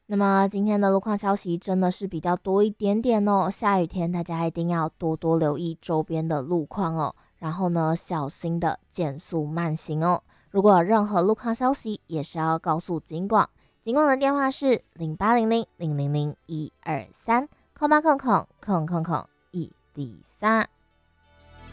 那么今天的路况消息真的是比较多一点点哦，下雨天大家一定要多多留意周边的路况哦，然后呢，小心的减速慢行哦。如果有任何路况消息，也是要告诉警广，警广的电话是0800 000 123，0800 103。